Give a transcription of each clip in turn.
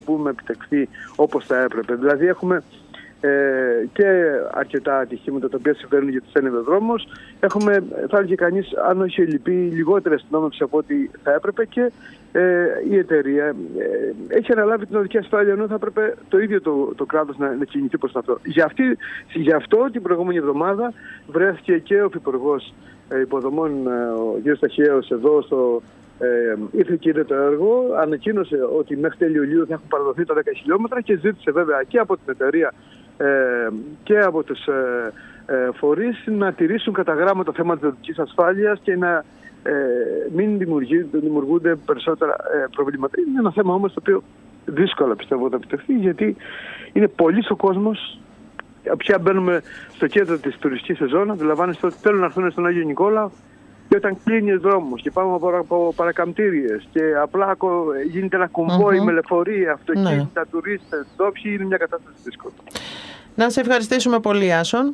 πούμε επιτευχθεί όπως θα έπρεπε. Δηλαδή έχουμε και αρκετά ατυχήματα τα οποία συμβαίνουν γιατί φαίνεται ο δρόμος. Έχουμε, θα έλεγε κανείς, αν όχι λυπή, λιγότερη αστυνόμευση από ό,τι θα έπρεπε και η εταιρεία έχει αναλάβει την οδική ασφάλεια, ενώ θα έπρεπε το ίδιο το κράτος να κινηθεί προς αυτό. Γι' αυτό την προηγούμενη εβδομάδα βρέθηκε και ο Υφυπουργός Υποδομών, ο κ. Σταχιέος, εδώ ήρθε και είδε το έργο, ανακοίνωσε ότι μέχρι τέλειο Ιουλίου θα έχουν παραδοθεί τα 10 χιλιόμετρα και ζήτησε βέβαια και από την εταιρεία και από τους φορείς να τηρήσουν κατά γράμμα το θέμα της οδικής ασφάλειας και να μην δημιουργούνται περισσότερα προβλήματα. Είναι ένα θέμα όμως το οποίο δύσκολα πιστεύω θα επιτευχθεί, γιατί είναι πολύς ο κόσμος. Πια μπαίνουμε στο κέντρο της τουριστικής σεζόν, αντιλαμβάνεστε ότι θέλουν να έρθουν στον Άγιο Νικόλαο και όταν κλείνει ο δρόμος και πάμε από παρακαμπτήριες και απλά γίνεται ένα κομβόι με λεωφορεία, αυτοκίνητα, τουρίστες, ντόπιοι, είναι μια κατάσταση δύσκολη. Να σε ευχαριστήσουμε πολύ, Άσον.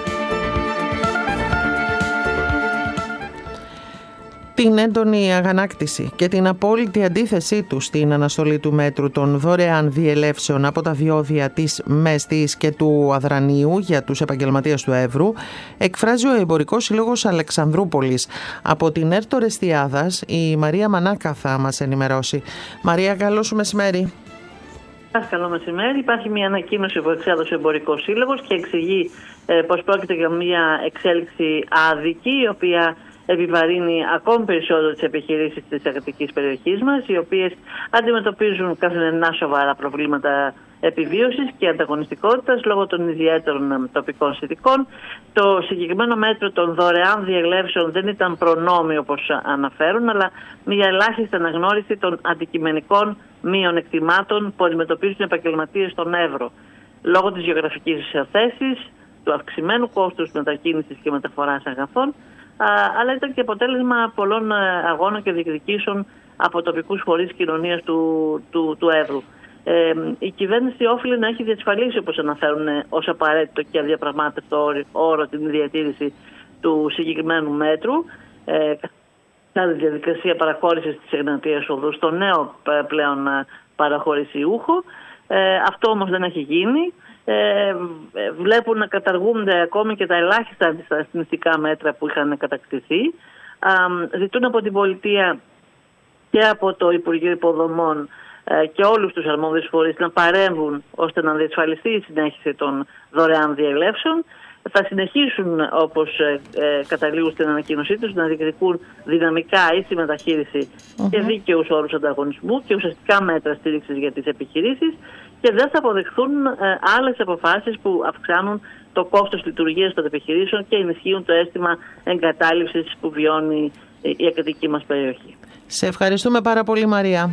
Την έντονη αγανάκτηση και την απόλυτη αντίθεσή του στην αναστολή του μέτρου των δωρεάν διελεύσεων από τα διόδια της Μέστης και του Αδρανίου για τους επαγγελματίες του Εύρου εκφράζει ο Εμπορικός Σύλλογος Αλεξανδρούπολης. Από την ΕΡΤ Ορεστιάδας η Μαρία Μανάκα θα μας ενημερώσει. Μαρία, καλό σου μεσημέρι. Καλό μεσημέρι. Υπάρχει μια ανακοίνωση που εξέδωσε ο Εμπορικός Σύλλογος και εξηγεί πως πρόκειται για μια εξέλιξη άδικη, η οποία επιβαρύνει ακόμη περισσότερο τις επιχειρήσεις της αγροτικής περιοχής μας, οι οποίες αντιμετωπίζουν καθημερινά σοβαρά προβλήματα επιβίωσης και ανταγωνιστικότητας λόγω των ιδιαίτερων τοπικών συνθηκών. Το συγκεκριμένο μέτρο των δωρεάν διελεύσεων δεν ήταν προνόμιο όπως αναφέρουν, αλλά μια ελάχιστη αναγνώριση των αντικειμενικών μειονεκτημάτων που αντιμετωπίζουν οι επαγγελματίες στον Εύρο. Λόγω της γεωγραφικής θέσης, του αυξημένου κόστους μετακίνησης και μεταφοράς αγαθών, αλλά ήταν και αποτέλεσμα πολλών αγώνων και διεκδικήσεων από τοπικούς φορείς κοινωνίας του Εύρου. Η κυβέρνηση όφιλε να έχει διασφαλίσει, όπως αναφέρουν, ως απαραίτητο και αδιαπραγμάτευτο όρο την διατήρηση του συγκεκριμένου μέτρου κατά τη διαδικασία παραχώρησης της Εγνατίας Οδού στο νέο πλέον παραχωρησιούχο. Αυτό όμως δεν έχει γίνει. Βλέπουν να καταργούνται ακόμη και τα ελάχιστα αντισταθμιστικά μέτρα που είχαν κατακτηθεί. Ζητούν από την πολιτεία και από το Υπουργείο Υποδομών και όλους τους αρμόδιους φορείς να παρέμβουν ώστε να διασφαλιστεί η συνέχιση των δωρεάν διελεύσεων. Θα συνεχίσουν, όπως καταλήγουν στην ανακοίνωσή τους, να διεκδικούν δυναμικά ίση μεταχείριση και δίκαιους όρους ανταγωνισμού και ουσιαστικά μέτρα στήριξης για τις επιχειρήσεις και δεν θα αποδεχθούν άλλες αποφάσεις που αυξάνουν το κόστος λειτουργίας των επιχειρήσεων και ενισχύουν το αίσθημα εγκατάλειψης που βιώνει η ακρατική μας περιοχή. Σε ευχαριστούμε πάρα πολύ, Μαρία.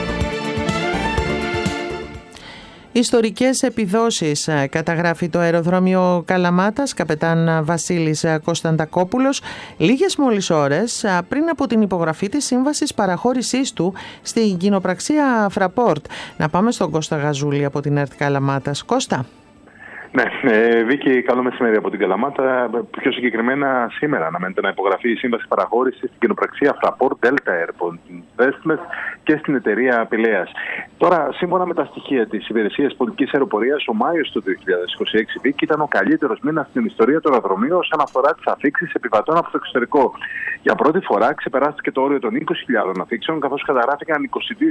Ιστορικές επιδόσεις καταγράφει το αεροδρόμιο Καλαμάτας, καπετάν Βασίλης Κωνσταντακόπουλος, λίγες μόλις ώρες πριν από την υπογραφή της σύμβασης παραχώρησής του στην κοινοπραξία Fraport. Να πάμε στον Κώστα Γαζούλη από την ΕΡΤ Καλαμάτας. Κώστα. Ναι, Βίκη, καλό μεσημέρι από την Καλαμάτα. Πιο συγκεκριμένα, σήμερα αναμένεται να υπογραφεί η σύμβαση παραχώρησης στην κοινοπραξία Fraport Delta Airport Investments και στην εταιρεία Πηλέας. Τώρα, σύμφωνα με τα στοιχεία της Υπηρεσίας Πολιτικής Αεροπορίας, ο Μάιος του 2026, Βίκη, ήταν ο καλύτερος μήνας στην ιστορία του αεροδρομίου όσον αφορά τις αφήξεις επιβατών από το εξωτερικό. Για πρώτη φορά ξεπεράστηκε το όριο των 20.000 αφήξεων, καθώς καταγράφηκαν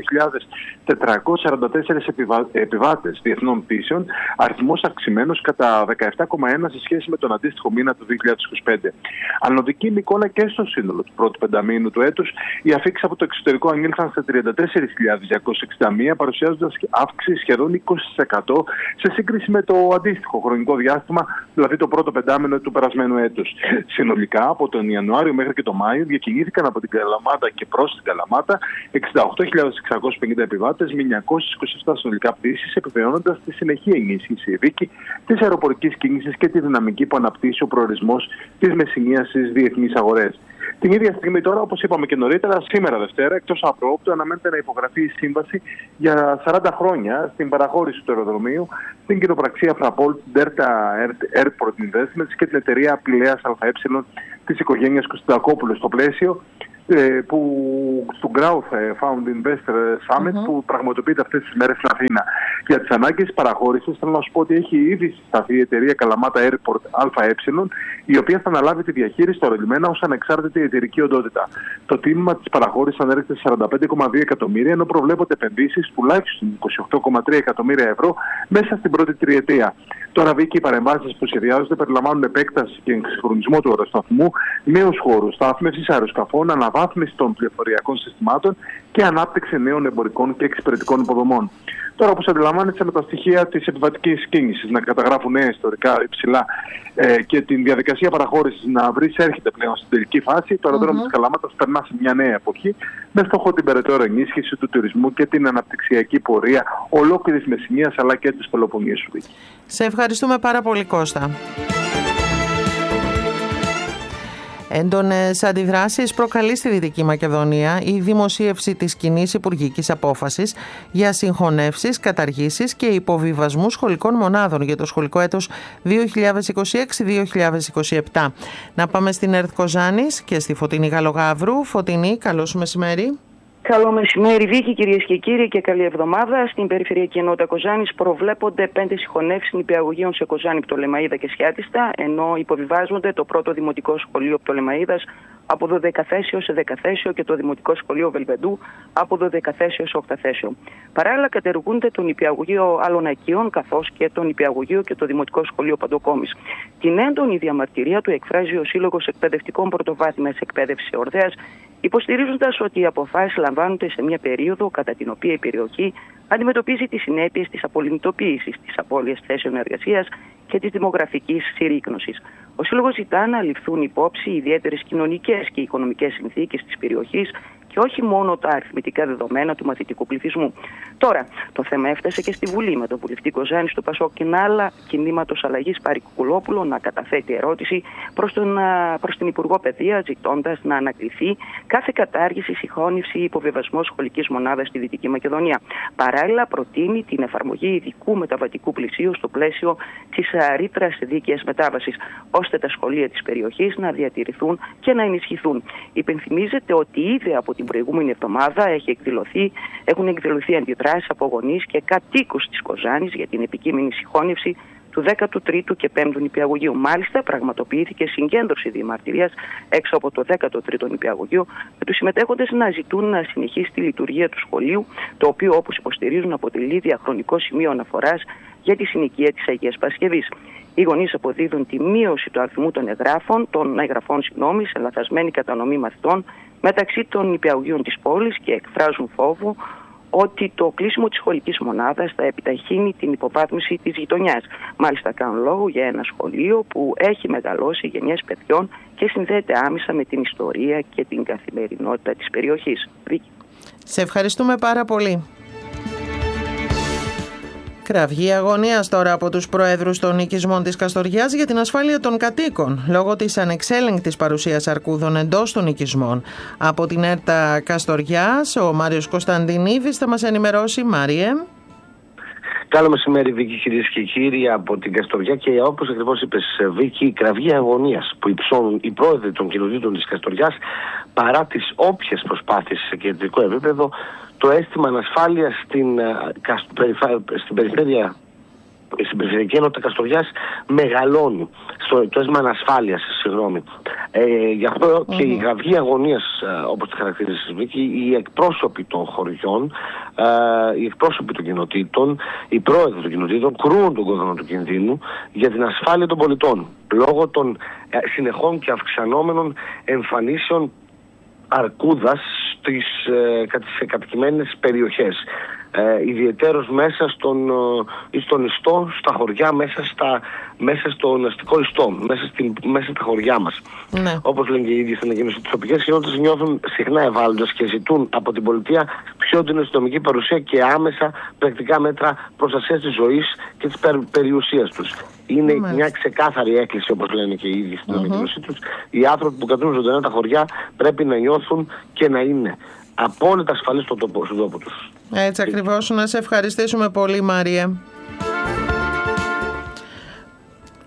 22.444 επιβάτες διεθνών πτήσεων, αριθμός αυξημένος κατά 17,1 σε σχέση με τον αντίστοιχο μήνα του 2025. Ανωδική Νικόλα και στο σύνολο του πρώτου πενταμήνου του έτους, οι αφήξεις από το εξωτερικό ανήλθαν στα 34.261, παρουσιάζοντας αύξηση σχεδόν 20% σε σύγκριση με το αντίστοιχο χρονικό διάστημα, δηλαδή το πρώτο πεντάμηνο του περασμένου έτους. Συνολικά, από τον Ιανουάριο μέχρι και τον Μάιο, διακινήθηκαν από την Καλαμάτα και προς την Καλαμάτα 68.650 επιβάτες με 927 συνολικά πτήσεις, επιβεβαιώνοντας τη συνεχή ενίσχυση της αεροπορικής κίνησης και τη δυναμική που αναπτύσσει ο προορισμός της Μεσσηνίας στις διεθνείς αγορές. Την ίδια στιγμή τώρα, όπως είπαμε και νωρίτερα, σήμερα Δευτέρα, εκτός απρόοπτου, αναμένεται να υπογραφεί η σύμβαση για 40 χρόνια στην παραχώρηση του αεροδρομίου στην κοινοπραξία Fraport Delta Airport Investments και την εταιρεία Πηλέας ΑΕ της οικογένειας Κωστακόπουλου στο πλαίσιο του Growth Found Investor Summit που πραγματοποιείται αυτές τις μέρες στην Αθήνα. Για τις ανάγκες της παραχώρησης θέλω να σου πω ότι έχει ήδη συσταθεί η εταιρεία Καλαμάτα Airport ΑΕ, η οποία θα αναλάβει τη διαχείριση του αερολιμένα ως ανεξάρτητη εταιρική οντότητα. Το τίμημα της παραχώρησης ανέρχεται σε 45,2 εκατομμύρια, ενώ προβλέπονται επενδύσεις τουλάχιστον 28,3 εκατομμύρια ευρώ μέσα στην πρώτη τριετία. Τώρα, Βίκη, οι παρεμβάσεις που σχεδιάζονται περιλαμβάνουν επέκταση και εξυγχρονισμό του αεροσταθμού, νέους χώρους στάθμευσης αεροσκαφών, αναβάθμιση των πληροφοριακών συστημάτων και ανάπτυξη νέων εμπορικών και εξυπηρετικών υποδομών. Τώρα, όπως αντιλαμβάνεσαι, με τα στοιχεία της επιβατικής κίνησης να καταγράφουν νέα ιστορικά υψηλά και την διαδικασία παραχώρησης να έρχεται πλέον στην τελική φάση, το αεροδρόμιο της Καλαμάτας περνά σε μια νέα εποχή με στόχο την περαιτέρω ενίσχυση του τουρισμού και την αναπτυξιακή πορεία ολόκληρης Μεσσηνίας αλλά και της Πελοποννήσου. Σε ευχαριστούμε πάρα πολύ, Κώστα. Έντονες αντιδράσεις προκαλεί στη Δυτική Μακεδονία η δημοσίευση της κοινής υπουργικής απόφασης για συγχωνεύσεις, καταργήσεις και υποβιβασμού σχολικών μονάδων για το σχολικό έτος 2026-2027. Να πάμε στην ΕΡΤ Κοζάνης και στη Φωτεινή Γαλογαύρου. Φωτεινή, καλό σου μεσημέρι. Καλό μεσημέρι, Βίκη, κυρίες και κύριοι, και καλή εβδομάδα. Στην Περιφερειακή Ενότητα Κοζάνης προβλέπονται 5 συγχωνεύσεις νηπιαγωγείων σε Κοζάνη, Πτολεμαΐδα και Σιάτιστα, ενώ υποβιβάζονται το πρώτο Δημοτικό Σχολείο Πτολεμαΐδας από 12θέσιο σε 10θέσιο και το Δημοτικό Σχολείο Βελβεντού από 12θέσιο σε 8θέσιο. Παράλληλα, κατεργούνται το νηπιαγωγείο Αλωνακίων καθώς και το νηπιαγωγείο και το Δημοτικό Σχολείο Παντοκόμης. Την έντονη διαμαρτυρία του εκφράζει ο Σύλλογος Εκπαιδευτικών Πρωτοβάθμιας Εκπαίδευσης Ορδέας, υποστηρίζοντας ότι οι αποφάσεις λαμβάνονται σε μια περίοδο κατά την οποία η περιοχή αντιμετωπίζει τις συνέπειες της απολυμνητοποίησης, της απώλειας θέσεων εργασίας και της δημογραφικής συρρίκνωσης. Ο Σύλλογος ζητά να ληφθούν υπόψη ιδιαίτερες κοινωνικές και οικονομικές συνθήκες της περιοχής και όχι μόνο τα αριθμητικά δεδομένα του μαθητικού πληθυσμού. Τώρα, το θέμα έφτασε και στη Βουλή με τον βουλευτή Κοζάνης του ΠΑΣΟΚ και άλλα κινήματος αλλαγής Πάρη Κουκουλόπουλο να καταθέτει ερώτηση προς την Υπουργό Παιδείας, ζητώντας να ανακληθεί κάθε κατάργηση, συγχώνευση ή υποβιβασμό σχολικής μονάδας στη Δυτική Μακεδονία. Παράλληλα, προτείνει την εφαρμογή ειδικού μεταβατικού πλαισίου στο πλαίσιο της ρήτρας δίκαιας μετάβασης, ώστε τα σχολεία της περιοχής να διατηρηθούν και να ενισχυθούν. Υπενθυμίζεται ότι ήδη από την προηγούμενη εβδομάδα έχουν εκδηλωθεί αντιδράσεις από γονείς και κατοίκους της Κοζάνης για την επικείμενη συγχώνευση του 13ου και 5ου νηπιαγωγείου. Μάλιστα, πραγματοποιήθηκε συγκέντρωση διαμαρτυρίας έξω από το 13ο νηπιαγωγείο, με τους συμμετέχοντες να ζητούν να συνεχίσει τη λειτουργία του σχολείου, το οποίο, όπως υποστηρίζουν, αποτελεί διαχρονικό σημείο αναφοράς για τη συνοικία της Αγίας Παρασκευής. Οι γονείς αποδίδουν τη μείωση του αριθμού των εγγραφών σε λαθασμένη κατανομή μαθητών μεταξύ των νηπιαγωγείων της πόλης και εκφράζουν φόβο ότι το κλείσιμο της σχολικής μονάδας θα επιταχύνει την υποβάθμιση της γειτονιάς. Μάλιστα, κάνουν λόγο για ένα σχολείο που έχει μεγαλώσει γενιές παιδιών και συνδέεται άμεσα με την ιστορία και την καθημερινότητα της περιοχής. Σε ευχαριστούμε πάρα πολύ. Κραυγή αγωνίας τώρα από τους προέδρους των οικισμών της Καστοριάς για την ασφάλεια των κατοίκων λόγω της ανεξέλεγκτης παρουσίας αρκούδων εντός των οικισμών. Από την ΕΡΤΑ Καστοριάς, ο Μάριος Κωνσταντινίδης θα μας ενημερώσει. Μάριε. Καλό μεσημέρι, Βίκη, κυρίες και κύριοι, από την Καστοριά, και όπως ακριβώς είπες, Βίκη, κραυγή αγωνίας που υψώνουν οι πρόεδροι των κοινοτήτων της Καστοριάς παρά τις όποιες προσπάθειες σε κεντρικό επίπεδο. Το αίσθημα ανασφάλειας στην Περιφερειακή Ενότητα Καστοριάς μεγαλώνει. Το αίσθημα ανασφάλειας, γι' αυτό και η κραυγή αγωνίας, όπως τη χαρακτηρίζεις, Βίκη, οι εκπρόσωποι των χωριών, οι εκπρόσωποι των κοινοτήτων, οι πρόεδροι των κοινοτήτων κρούν τον κόδωνα του κινδύνου για την ασφάλεια των πολιτών λόγω των συνεχών και αυξανόμενων εμφανίσεων αρκούδας σε κατοικημένες περιοχές, ιδιαιτέρως μέσα στον ιστό, στα χωριά, μέσα στον αστικό ιστό, μέσα στα χωριά μας. Ναι. Όπως λένε και οι ίδιοι στην ανακοίνωση, τις τοπικές κοινότητες νιώθουν συχνά ευάλωτες και ζητούν από την πολιτεία πιο έντονη αστυνομική παρουσία και άμεσα πρακτικά μέτρα προστασίας της ζωής και της περιουσίας τους. Είναι μια ξεκάθαρη έκκληση, όπως λένε και οι ίδιοι στην ανακοίνωσή τους. Οι άνθρωποι που κρατούν ζωντανά τα χωριά πρέπει να νιώθουν και να είναι απόλυτα ασφαλείς στον τόπο τους. Έτσι ακριβώς. Να σε ευχαριστήσουμε πολύ, Μαρία.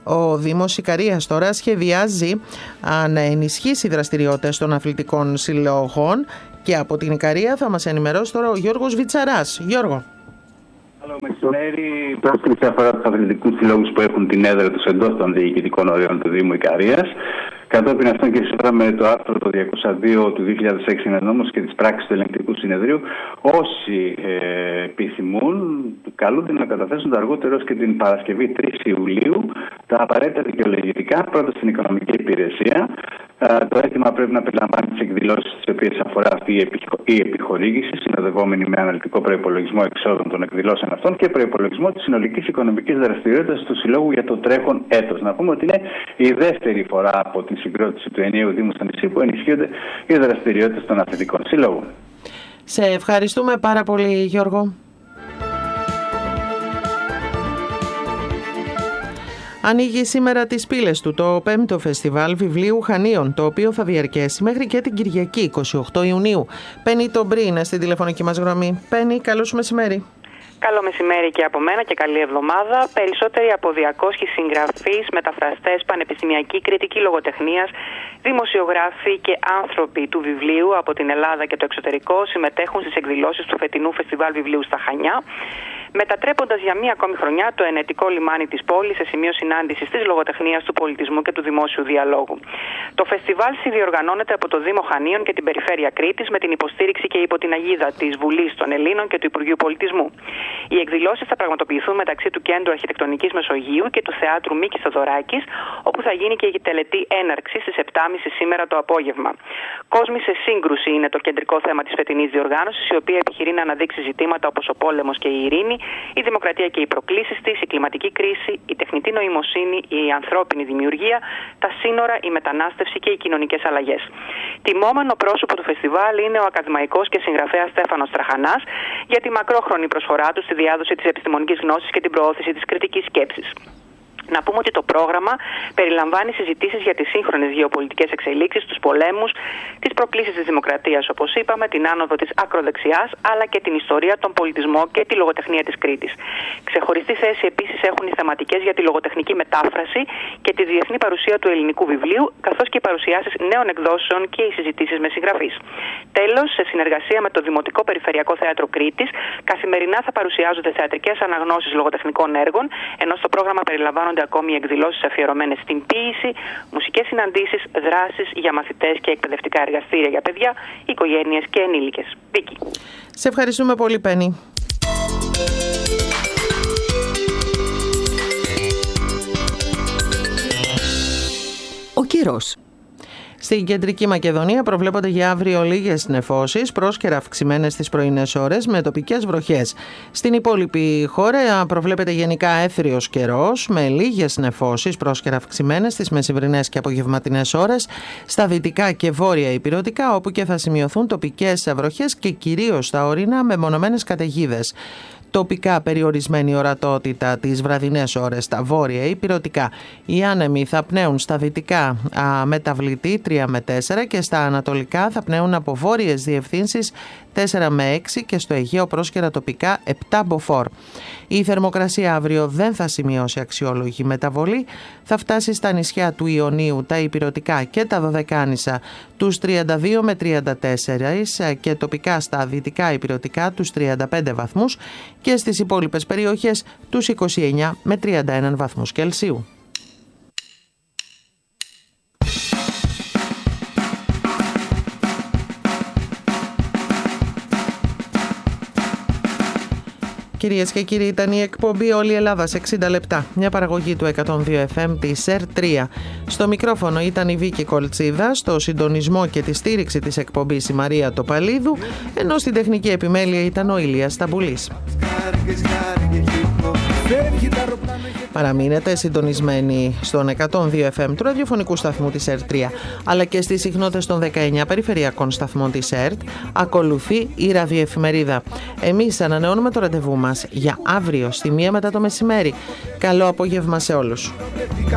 Ο Δήμος Ικαρίας τώρα σχεδιάζει να ενισχύσει δραστηριότητες των αθλητικών συλλόγων και από την Ικαρία θα μας ενημερώσει τώρα ο Γιώργος Βιτσαράς. Γιώργο. Καλό μεσημέρι. Η πρόσκληση αφορά τους αθλητικούς συλλόγους που έχουν την έδρα τους εντός των διοικητικών ορίων του Δήμου Ικαρίας. Κατόπιν αυτών και σύμφωνα με το άρθρο το 202 του 2006 είναι νόμος και τις πράξεις του Ελεγκτικού Συνεδρίου, όσοι επιθυμούν καλούνται να καταθέσουν το αργότερο και την Παρασκευή 3 Ιουλίου τα απαραίτητα δικαιολογητικά πρώτα στην Οικονομική Υπηρεσία. Το αίτημα πρέπει να περιλαμβάνει τις εκδηλώσεις τις οποίες αφορά αυτή η επιχορήγηση, συνοδευόμενη με αναλυτικό προϋπολογισμό εξόδων των εκδηλώσεων αυτών και προϋπολογισμό της συνολικής οικονομικής δραστηριότητας του Συλλόγου για το τρέχον έτος. Να πούμε ότι είναι η δεύτερη φορά από την συγκρότηση του ενιαίου Δήμου στο νησί που ενισχύονται οι δραστηριότητες των αθλητικών συλλόγων. Σε ευχαριστούμε πάρα πολύ, Γιώργο. Ανοίγει σήμερα τις πύλες του το 5ο Φεστιβάλ Βιβλίου Χανίων, το οποίο θα διαρκέσει μέχρι και την Κυριακή 28 Ιουνίου. Πέννη Τομπρή είναι στην τηλεφωνική μας γραμμή. Πέννη, καλό σου μεσημέρι. Καλό μεσημέρι και από μένα και καλή εβδομάδα. Περισσότεροι από 200 συγγραφείς, μεταφραστές, πανεπιστημιακοί, κριτικοί λογοτεχνίας, δημοσιογράφοι και άνθρωποι του βιβλίου από την Ελλάδα και το εξωτερικό συμμετέχουν στις εκδηλώσεις του φετινού Φεστιβάλ Βιβλίου στα Χανιά, μετατρέποντας για μία ακόμη χρονιά το ενετικό λιμάνι της πόλης σε σημείο συνάντησης της λογοτεχνίας, του πολιτισμού και του δημόσιου διαλόγου. Το φεστιβάλ συνδιοργανώνεται από το Δήμο Χανίων και την Περιφέρεια Κρήτης με την υποστήριξη και υπό την αγίδα της Βουλής των Ελλήνων και του Υπουργείου Πολιτισμού. Οι εκδηλώσεις θα πραγματοποιηθούν μεταξύ του Κέντρου Αρχιτεκτονικής Μεσογείου και του Θεάτρου Μίκης Θοδωράκης, όπου θα γίνει και η τελετή έναρξη στις 7.30 σήμερα το απόγευμα. Κόσμοι σε σύγκρουση είναι το κεντρικό θέμα της φετινής διοργάνωσης, η οποία επιχειρεί να αναδείξει ζητήματα όπως ο πόλεμος και η ειρήνη, η δημοκρατία και οι προκλήσεις της, η κλιματική κρίση, η τεχνητή νοημοσύνη, η ανθρώπινη δημιουργία, τα σύνορα, η μετανάστευση και οι κοινωνικές αλλαγές. Τιμόμενο πρόσωπο του φεστιβάλ είναι ο ακαδημαϊκός και συγγραφέας Στέφανος Τραχανάς για τη μακρόχρονη προσφορά του στη διάδοση της επιστημονικής γνώσης και την προώθηση της κριτικής σκέψης. Να πούμε ότι το πρόγραμμα περιλαμβάνει συζητήσεις για τις σύγχρονες γεωπολιτικές εξελίξεις, τους πολέμους, τις προκλήσεις της δημοκρατίας, όπως είπαμε, την άνοδο της ακροδεξιάς, αλλά και την ιστορία, τον πολιτισμό και τη λογοτεχνία της Κρήτης. Ξεχωριστή θέση επίσης έχουν οι θεματικές για τη λογοτεχνική μετάφραση και τη διεθνή παρουσία του ελληνικού βιβλίου, καθώς και οι παρουσιάσεις νέων εκδόσεων και οι συζητήσεις με συγγραφείς. Τέλος, σε συνεργασία με το Δημοτικό Περιφερειακό Θέατρο Κρήτης, καθημερινά θα παρουσιάζονται θεατρικές αναγνώσεις λογοτεχνικών έργων, ενώ στο πρόγραμμα περιλαμβάνονται ακόμη εκδηλώσεις αφιερωμένες στην ποίηση, μουσικές συναντήσεις, δράσεις για μαθητές και εκπαιδευτικά εργαστήρια για παιδιά, οικογένειες και ενήλικες. Βίκη. Σε ευχαριστούμε πολύ, Πέννη. Ο καιρός. Στην Κεντρική Μακεδονία προβλέπονται για αύριο λίγες νεφώσεις, πρόσκαιρα αυξημένες τις πρωινές ώρες με τοπικές βροχές. Στην υπόλοιπη χώρα προβλέπεται γενικά έθριος καιρός με λίγες νεφώσεις, πρόσκαιρα αυξημένες τις μεσημβρινές και απογευματινές ώρες. Στα δυτικά και βόρεια ηπειρωτικά, όπου και θα σημειωθούν τοπικές βροχές και κυρίως στα ορεινά με μονομένες καταιγίδες. Τοπικά περιορισμένη ορατότητα τις βραδινές ώρες στα βόρεια ηπειρωτικά. Οι άνεμοι θα πνέουν στα δυτικά μεταβλητή 3 με 4 και στα ανατολικά θα πνέουν από βόρειες διευθύνσεις 4 με 6 και στο Αιγαίο πρόσκαιρα τοπικά 7 μποφόρ. Η θερμοκρασία αύριο δεν θα σημειώσει αξιόλογη μεταβολή. Θα φτάσει στα νησιά του Ιωνίου, τα ηπειρωτικά και τα Δωδεκάνησα τους 32 με 34 και τοπικά στα δυτικά ηπειρωτικά τους 35 βαθμούς και στις υπόλοιπες περιοχές τους 29 με 31 βαθμούς Κελσίου. Κυρίες και κύριοι, ήταν η εκπομπή «Όλη η Ελλάδα σε 60 λεπτά». Μια παραγωγή του 102 FM της ΕΡΤ3. Στο μικρόφωνο ήταν η Βίκη Κολτσίδα, στο συντονισμό και τη στήριξη της εκπομπής η Μαρία Τοπαλίδου, ενώ στην τεχνική επιμέλεια ήταν ο Ηλίας Σταμπουλής. Παραμείνετε συντονισμένοι στον 102 FM του ραδιοφωνικού σταθμού της ΕΡΤ3, αλλά και στις συχνότητες των 19 περιφερειακών σταθμών της ΕΡΤ. Ακολουθεί η ραδιοεφημερίδα. Εμείς ανανεώνουμε το ραντεβού μας για αύριο στη 1 μετά το μεσημέρι. Καλό απόγευμα σε όλους.